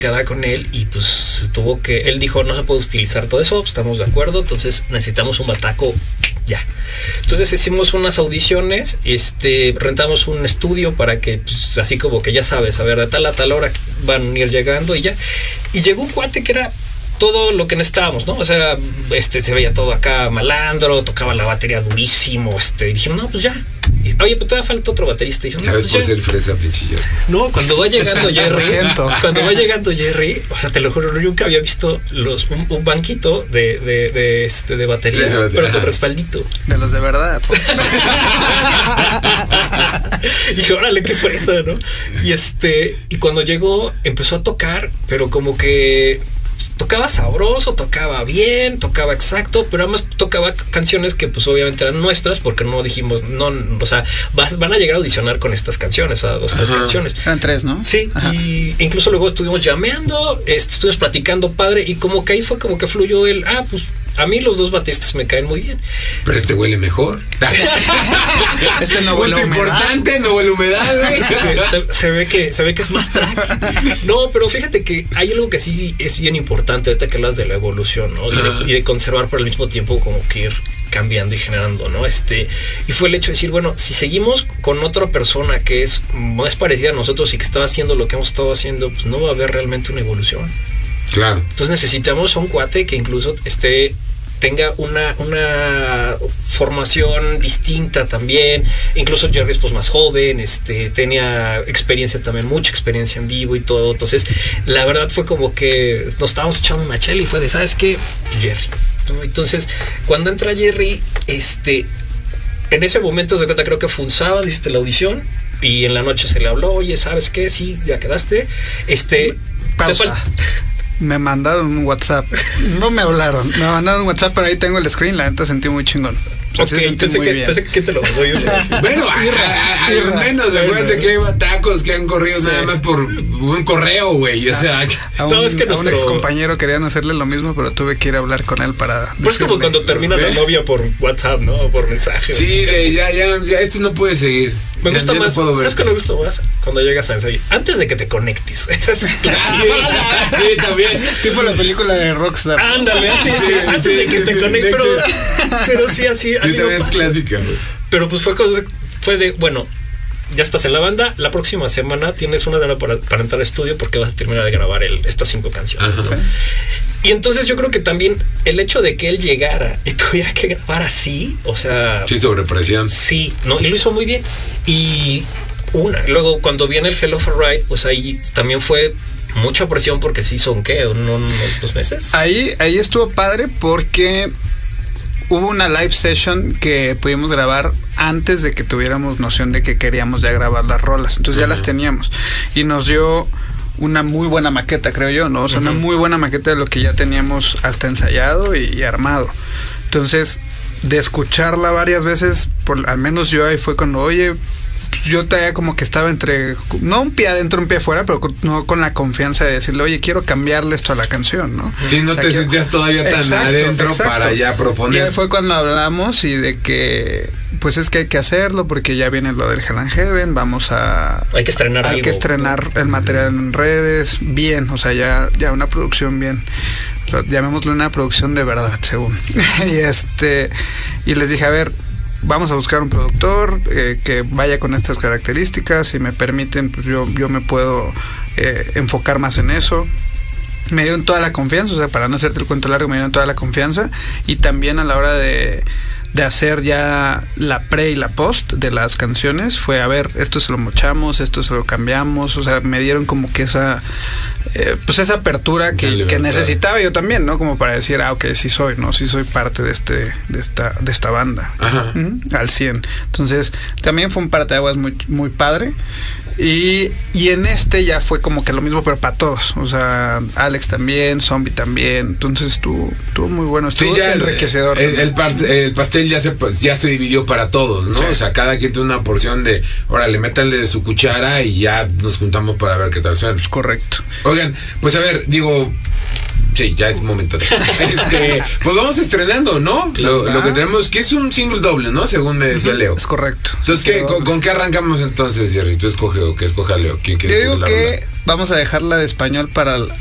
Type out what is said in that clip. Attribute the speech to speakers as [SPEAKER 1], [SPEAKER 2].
[SPEAKER 1] con él y pues él dijo no se puede utilizar todo eso, estamos de acuerdo, entonces necesitamos un bataco ya. Entonces hicimos unas audiciones, rentamos un estudio para que pues, así como que ya sabes, a ver, de tal a tal hora van a ir llegando y ya. Y llegó un cuate que era todo lo que necesitábamos, ¿no? O sea, se veía todo acá malandro, tocaba la batería durísimo, y dijimos, no, pues ya. Oye, pero todavía falta otro baterista. Y dijimos, no, pues
[SPEAKER 2] por ser fresa, pinchillo.
[SPEAKER 1] No, cuando va llegando Jerry, o sea, te lo juro, nunca había visto un banquito de batería, pero con respaldito.
[SPEAKER 3] De los de verdad.
[SPEAKER 1] Y dije, órale, qué fresa, ¿no? Y cuando llegó, empezó a tocar, pero como que tocaba sabroso, tocaba bien, tocaba exacto, pero además tocaba canciones que pues obviamente eran nuestras porque no dijimos, no, o sea, van a llegar a audicionar con estas canciones, a 2, 3 canciones.
[SPEAKER 3] Eran 3, ¿no?
[SPEAKER 1] Sí, ajá. Y incluso luego estuvimos llameando, estuvimos platicando padre y como que ahí fue como que fluyó pues a mí los 2 bateristas me caen muy bien.
[SPEAKER 2] Pero huele mejor.
[SPEAKER 3] No huele humedad.
[SPEAKER 2] Importante, no huele humedad, güey.
[SPEAKER 1] Se ve que es más track. No, pero fíjate que hay algo que sí es bien importante ahorita que hablas de la evolución, ¿no? Y de conservar por el mismo tiempo como que ir cambiando y generando, ¿no? Y fue el hecho de decir, bueno, si seguimos con otra persona que es más parecida a nosotros y que estaba haciendo lo que hemos estado haciendo, pues no va a haber realmente una evolución.
[SPEAKER 2] Claro.
[SPEAKER 1] Entonces necesitamos a un cuate que incluso tenga una formación distinta también. Incluso Jerry es pues más joven, tenía experiencia también, mucha experiencia en vivo y todo. Entonces, la verdad fue como que nos estábamos echando una chela y fue de, ¿sabes qué? Jerry, ¿no? Entonces, cuando entra Jerry, en ese momento de cuenta creo que fue un sábado, hiciste la audición y en la noche se le habló, oye, ¿sabes qué? Sí, ya quedaste.
[SPEAKER 3] Pausa. Me mandaron un WhatsApp. No me hablaron. Me mandaron un WhatsApp, pero ahí tengo el screen. La neta sentí muy chingón.
[SPEAKER 1] Pensé que te lo mandó yo.
[SPEAKER 2] Bueno, al menos recuerda que hay tacos que han corrido nada más por un correo, güey. O sea,
[SPEAKER 3] a un ex compañero querían hacerle lo mismo, pero tuve que ir a hablar con él para.
[SPEAKER 1] Pues como cuando termina la novia por WhatsApp, ¿no? O por mensaje.
[SPEAKER 2] Sí, ya, esto no puede seguir.
[SPEAKER 1] Me gusta más, ¿sabes qué me gusta más? Cuando llegas a ensayo, antes de que te conectes. Esa es
[SPEAKER 2] sí, también.
[SPEAKER 3] Tipo la película de Rockstar.
[SPEAKER 1] Ándale, sí, antes de que te conectes. Pero sí, así.
[SPEAKER 2] Sí, también es clásica, güey.
[SPEAKER 1] Pero pues fue de, bueno, ya estás en la banda, la próxima semana tienes una semana para entrar al estudio porque vas a terminar de grabar estas 5 canciones, ¿no? Sí. Y entonces yo creo que también el hecho de que él llegara y tuviera que grabar así, o sea...
[SPEAKER 2] Sí, sobre presión.
[SPEAKER 1] Sí, ¿no? Y lo hizo muy bien. Y luego cuando viene el Fellow for Ride, pues ahí también fue mucha presión porque sí son, ¿qué? ¿Unos 2 meses?
[SPEAKER 3] Ahí estuvo padre porque hubo una live session que pudimos grabar antes de que tuviéramos noción de que queríamos ya grabar las rolas. Entonces ya las teníamos. Y nos dio una muy buena maqueta, creo yo, ¿no? O sea, una muy buena maqueta de lo que ya teníamos hasta ensayado y armado. Entonces, de escucharla varias veces, al menos yo ahí fue cuando, oye, yo todavía como que estaba entre, no un pie adentro, un pie afuera, pero no con la confianza de decirle, oye, quiero cambiarle esto a la canción, ¿no?
[SPEAKER 2] Sí, no te sentías todavía tan adentro para ya proponer.
[SPEAKER 3] Y ahí fue cuando hablamos y de que, pues es que hay que hacerlo porque ya viene lo del Hell and Heaven,
[SPEAKER 1] hay que estrenar algo.
[SPEAKER 3] Hay que estrenar el material en redes, bien, o sea, ya una producción bien. O sea, llamémosle una producción de verdad, según. Y les dije, a ver, vamos a buscar un productor que vaya con estas características. Si me permiten, pues yo me puedo enfocar más en eso. Me dieron toda la confianza, o sea, para no hacerte el cuento largo, me dieron toda la confianza. Y también a la hora de hacer ya la pre y la post de las canciones, fue, a ver, esto se lo mochamos, esto se lo cambiamos. O sea, me dieron como que esa esa apertura que necesitaba yo también, ¿no? Como para decir, ok, sí soy parte de esta banda.
[SPEAKER 2] Ajá.
[SPEAKER 3] Al 100. Entonces, también fue un parteaguas muy, muy padre. Y en ya fue como que lo mismo, pero para todos. O sea, Alex también, Zombie también. Entonces estuvo muy bueno, estuvo enriquecedor.
[SPEAKER 2] El pastel ya se dividió para todos, ¿no? Sí. O sea, cada quien tiene una porción de, órale, métanle de su cuchara y ya nos juntamos para ver qué tal suena.
[SPEAKER 3] Correcto.
[SPEAKER 2] Oigan, pues a ver, digo, Sí, ya es momento. Pues vamos estrenando, ¿no? Lo que tenemos, que es un single doble, ¿no? Según me decía Leo.
[SPEAKER 3] Es correcto.
[SPEAKER 2] Entonces, ¿con qué arrancamos entonces, Jerry? Tú escoge Leo. ¿Quién quiere?
[SPEAKER 3] Yo digo que vamos a dejarla de español para